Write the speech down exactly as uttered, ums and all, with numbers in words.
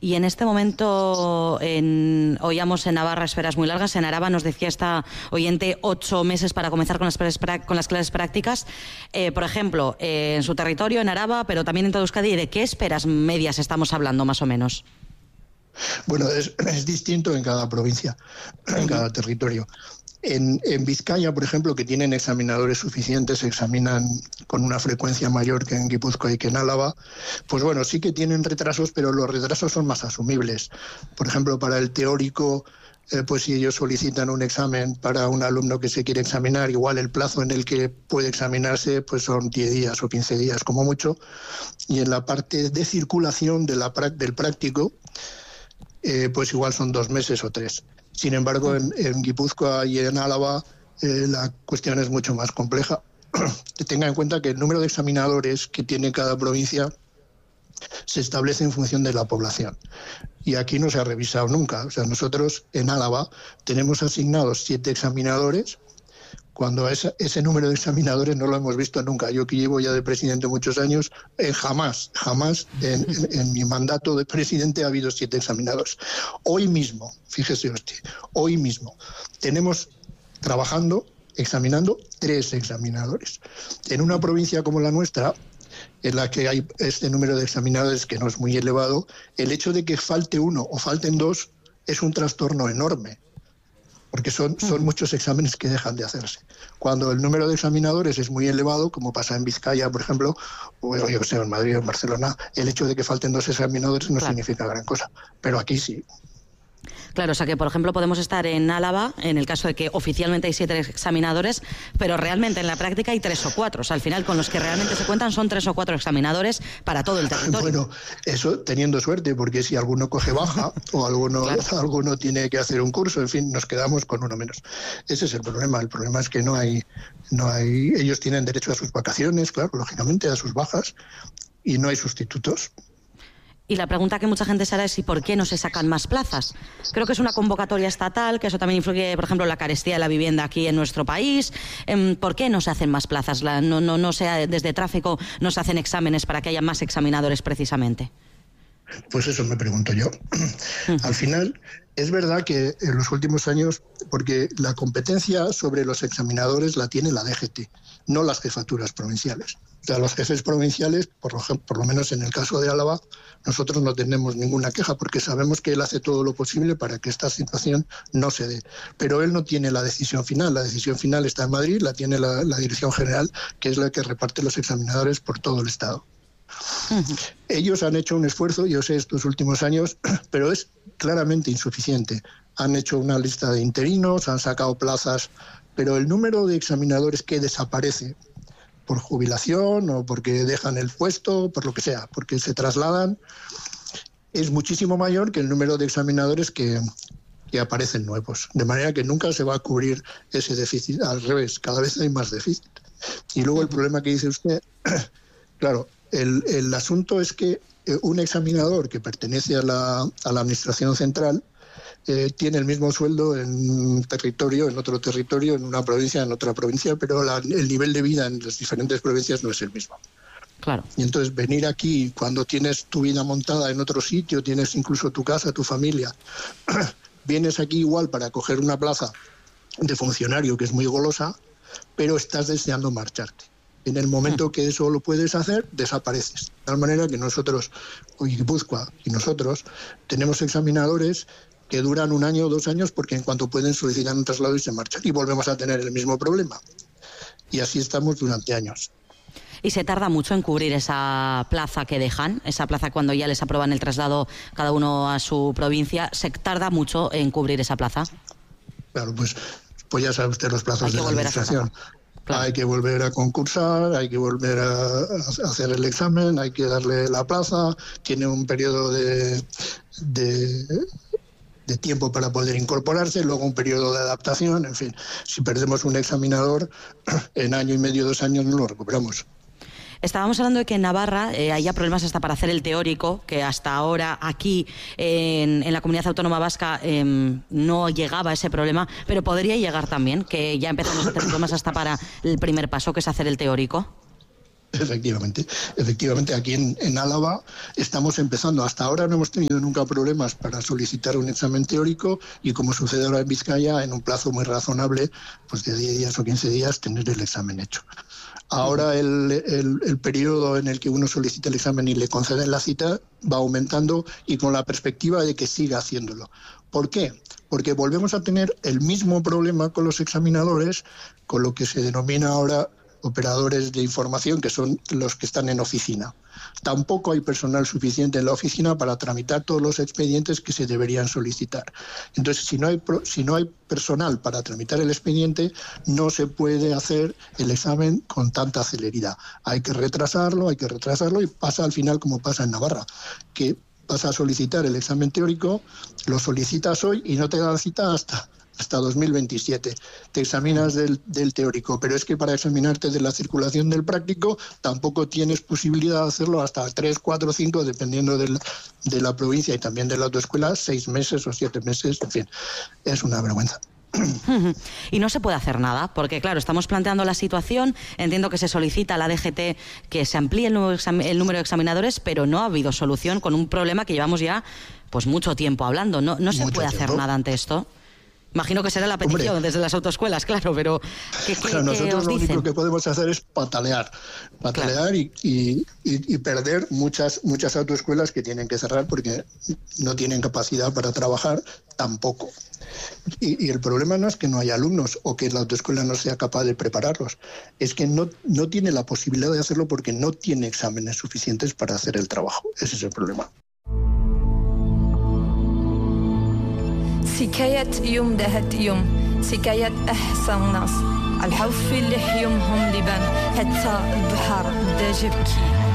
y en este momento en, oíamos en Navarra esperas muy largas, en Araba nos decía esta oyente ocho meses para comenzar con las, con las clases prácticas. Eh, por ejemplo, eh, en su territorio, en Araba, pero también en toda Euskadi, ¿de qué esperas medias estamos hablando más o menos? Bueno, es, es distinto en cada provincia, en cada territorio. En, en Vizcaya, por ejemplo, que tienen examinadores suficientes, examinan con una frecuencia mayor que en Guipúzcoa y que en Álava, pues bueno, sí que tienen retrasos, pero los retrasos son más asumibles. Por ejemplo, para el teórico, eh, pues si ellos solicitan un examen para un alumno que se quiere examinar, igual el plazo en el que puede examinarse pues son diez días o quince días como mucho. Y en la parte de circulación de la, del práctico, Eh, pues igual son dos meses o tres. Sin embargo, en, en Guipúzcoa y en Álava eh, la cuestión es mucho más compleja. Tenga en cuenta que el número de examinadores que tiene cada provincia se establece en función de la población. Y aquí no se ha revisado nunca. O sea, nosotros en Álava tenemos asignados siete examinadores, cuando ese, ese número de examinadores no lo hemos visto nunca. Yo que llevo ya de presidente muchos años, eh, jamás, jamás en, en, en mi mandato de presidente ha habido siete examinadores. Hoy mismo, fíjese usted, hoy mismo tenemos trabajando, examinando, tres examinadores. En una provincia como la nuestra, en la que hay este número de examinadores que no es muy elevado, el hecho de que falte uno o falten dos es un trastorno enorme, porque son, son muchos exámenes que dejan de hacerse. Cuando el número de examinadores es muy elevado, como pasa en Vizcaya, por ejemplo, o yo que sé, en Madrid o en Barcelona, el hecho de que falten dos examinadores no claro. significa gran cosa, pero aquí sí. Claro, o sea que, por ejemplo, podemos estar en Álava, en el caso de que oficialmente hay siete examinadores, pero realmente en la práctica hay tres o cuatro. O sea, al final, con los que realmente se cuentan son tres o cuatro examinadores para todo el territorio. Bueno, eso teniendo suerte, porque si alguno coge baja o alguno, claro. alguno tiene que hacer un curso, en fin, nos quedamos con uno menos. Ese es el problema. El problema es que no hay, no hay... Ellos tienen derecho a sus vacaciones, claro, lógicamente, a sus bajas, y no hay sustitutos. Y la pregunta que mucha gente se hará es ¿y por qué no se sacan más plazas? Creo que es una convocatoria estatal, que eso también influye, por ejemplo, en la carestía de la vivienda aquí en nuestro país. ¿Por qué no se hacen más plazas? No, no, no sea desde tráfico no se hacen exámenes para que haya más examinadores precisamente. Pues eso me pregunto yo. Uh-huh. Al final, es verdad que en los últimos años, porque la competencia sobre los examinadores la tiene la D G T, no las jefaturas provinciales. O sea, los jefes provinciales, por lo, por lo menos en el caso de Álava, nosotros no tenemos ninguna queja porque sabemos que él hace todo lo posible para que esta situación no se dé. Pero él no tiene la decisión final. La decisión final está en Madrid, la tiene la, la Dirección General, que es la que reparte los examinadores por todo el Estado. Uh-huh. Ellos han hecho un esfuerzo, yo sé, estos últimos años, pero es claramente insuficiente. Han hecho una lista de interinos, han sacado plazas, pero el número de examinadores que desaparece por jubilación o porque dejan el puesto, por lo que sea, porque se trasladan, es muchísimo mayor que el número de examinadores que, que aparecen nuevos. De manera que nunca se va a cubrir ese déficit. Al revés, cada vez hay más déficit. Y luego el problema que dice usted, claro, el, el asunto es que un examinador que pertenece a la, a la Administración Central Eh, tiene el mismo sueldo en un territorio, en otro territorio, en una provincia, en otra provincia, pero la, el nivel de vida en las diferentes provincias no es el mismo. Claro. Y entonces venir aquí cuando tienes tu vida montada en otro sitio, tienes incluso tu casa, tu familia, vienes aquí igual para coger una plaza de funcionario que es muy golosa, pero estás deseando marcharte. En el momento que eso lo puedes hacer, desapareces. De tal manera que nosotros, hoy Guipúzcoa y nosotros, tenemos examinadores que duran un año o dos años porque en cuanto pueden solicitan un traslado y se marchan. Y volvemos a tener el mismo problema. Y así estamos durante años. ¿Y se tarda mucho en cubrir esa plaza que dejan? Esa plaza cuando ya les aprueban el traslado cada uno a su provincia, ¿se tarda mucho en cubrir esa plaza? Claro, pues, pues ya sabe usted los plazos de la administración. Claro. Hay que volver a concursar, hay que volver a, a hacer el examen, hay que darle la plaza, tiene un periodo de... de de tiempo para poder incorporarse, luego un periodo de adaptación, en fin, si perdemos un examinador, en año y medio, dos años no lo recuperamos. Estábamos hablando de que en Navarra eh, haya problemas hasta para hacer el teórico, que hasta ahora aquí en, en la Comunidad Autónoma Vasca eh, no llegaba ese problema, pero podría llegar también, que ya empezamos a tener problemas hasta para el primer paso, que es hacer el teórico. Efectivamente, efectivamente aquí en, en Álava estamos empezando. Hasta ahora no hemos tenido nunca problemas para solicitar un examen teórico y, como sucede ahora en Vizcaya, en un plazo muy razonable, pues de diez días o quince días, tener el examen hecho. Ahora el, el, el periodo en el que uno solicita el examen y le conceden la cita va aumentando y con la perspectiva de que siga haciéndolo. ¿Por qué? Porque volvemos a tener el mismo problema con los examinadores, con lo que se denomina ahora operadores de información, que son los que están en oficina. Tampoco hay personal suficiente en la oficina para tramitar todos los expedientes que se deberían solicitar. Entonces, si no hay, si no hay personal para tramitar el expediente, no se puede hacer el examen con tanta celeridad. Hay que retrasarlo, hay que retrasarlo y pasa al final como pasa en Navarra, que vas a solicitar el examen teórico, lo solicitas hoy y no te dan cita hasta... hasta dos mil veintisiete. Te examinas del, del teórico, pero es que para examinarte de la circulación del práctico tampoco tienes posibilidad de hacerlo hasta tres, cuatro, cinco, dependiendo del, de la provincia y también de la autoescuela, seis meses o siete meses, en fin, es una vergüenza. Y no se puede hacer nada, porque claro, estamos planteando la situación, entiendo que se solicita a la D G T que se amplíe el número, el número de examinadores, pero no ha habido solución con un problema que llevamos ya pues mucho tiempo hablando. No, no se Mucho puede tiempo. hacer nada ante esto. Imagino que será la petición Hombre, desde las autoescuelas, claro, pero ¿qué, qué, claro, nosotros ¿qué os lo dicen? único que podemos hacer es patalear, patalear claro. y, y, y perder muchas, muchas autoescuelas que tienen que cerrar porque no tienen capacidad para trabajar tampoco. Y, y el problema no es que no haya alumnos o que la autoescuela no sea capaz de prepararlos, es que no, no tiene la posibilidad de hacerlo porque no tiene exámenes suficientes para hacer el trabajo. Ese es el problema. سكاية يوم دهت يوم سكاية أحسن ناس الحوف اللي حيومهم لبان حتى البحر بدا جبكي